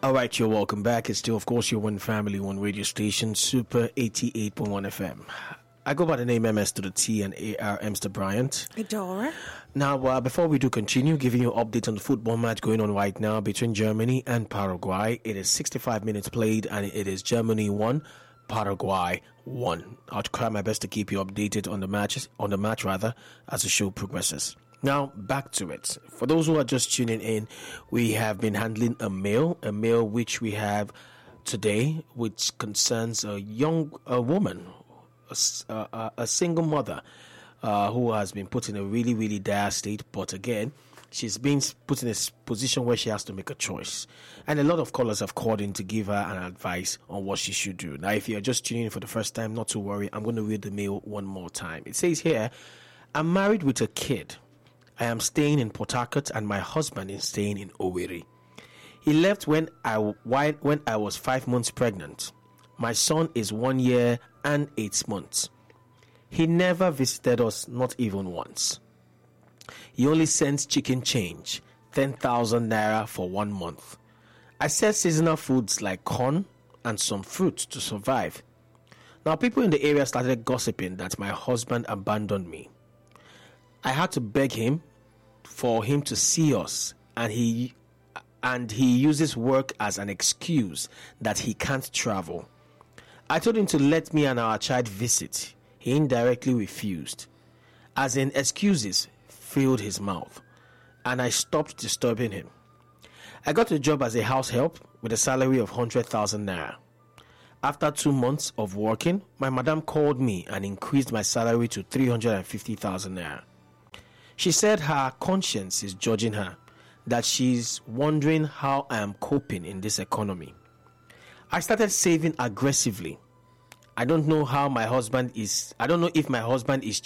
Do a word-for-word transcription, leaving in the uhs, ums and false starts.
All right, you're welcome back. It's still, of course, your one family, one radio station, Super eighty-eight point one F M. I go by the name M S to the T and A R Mister Bryant. Adora. Now, uh, before we do continue, giving you an update on the football match going on right now between Germany and Paraguay. It is sixty-five minutes played, and it is Germany one, Paraguay one. I'll try my best to keep you updated on the matches, on the match rather, as the show progresses. Now, back to it. For those who are just tuning in, we have been handling a mail, a mail which we have today, which concerns a young a woman, a, a, a single mother, uh, who has been put in a really, really dire state. But again, she's been put in a position where she has to make a choice. And a lot of callers have called in to give her an advice on what she should do. Now, if you're just tuning in for the first time, not to worry. I'm going to read the mail one more time. It says here, I'm married with a kid. I am staying in Port Harcourt and my husband is staying in Owerri. He left when I, when I was five months pregnant. My son is one year and eight months. He never visited us, not even once. He only sends chicken change, ten thousand naira for one month. I sell seasonal foods like corn and some fruit to survive. Now, people in the area started gossiping that my husband abandoned me. I had to beg him for him to see us, and he and he uses work as an excuse that he can't travel. I told him to let me and our child visit. He indirectly refused. As in, excuses filled his mouth, and I stopped disturbing him. I got a job as a house help with a salary of one hundred thousand naira. After two months of working, my madam called me and increased my salary to three hundred fifty thousand naira. She said her conscience is judging her, that she's wondering how I am coping in this economy. I started saving aggressively. I don't know how my husband is, I don't know if my husband is